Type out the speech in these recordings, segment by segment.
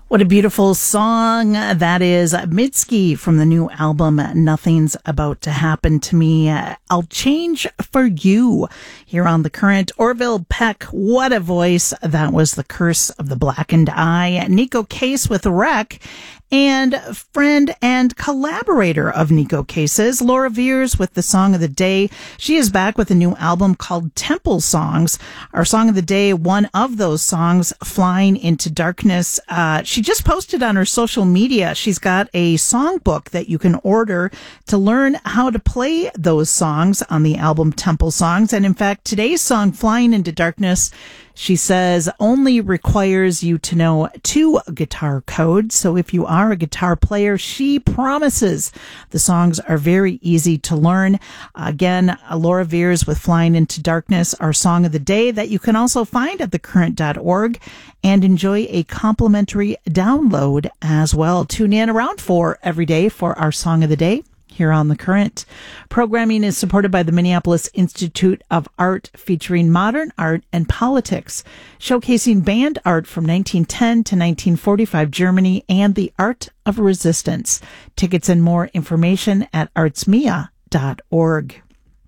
What a beautiful song that is. Mitski from the new album, Nothing's About to Happen to Me. I'll Change for You here on The Current. Orville Peck, what a voice. That was The Curse of the Blackened Eye. Nico Case with Wreck. And friend and collaborator of Nico Case's, Laura Veers with the Song of the Day. She is back with a new album called Temple Songs. Our Song of the Day, one of those songs, Flying into Darkness. She just posted on her social media. She's got a songbook that you can order to learn how to play those songs on the album Temple Songs. And in fact, today's song, Flying into Darkness, she says, only requires you to know 2 guitar codes. So if you are a guitar player, she promises the songs are very easy to learn. Again, Laura Veers with Flying into Darkness, our Song of the Day, that you can also find at thecurrent.org and enjoy a complimentary download as well. Tune in around 4 every day for our Song of the Day here on The Current. Programming is supported by the Minneapolis Institute of Art, featuring modern art and politics, showcasing band art from 1910 to 1945 Germany and the art of resistance. Tickets and more information at artsmia.org.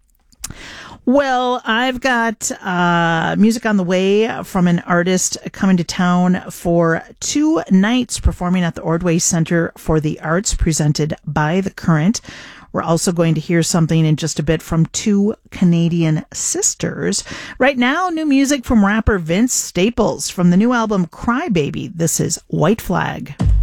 Well, I've got music on the way from an artist coming to town for 2 nights performing at the Ordway Center for the Arts, presented by The Current. We're also going to hear something in just a bit from 2 Canadian sisters. Right now, new music from rapper Vince Staples from the new album Crybaby. This is White Flag.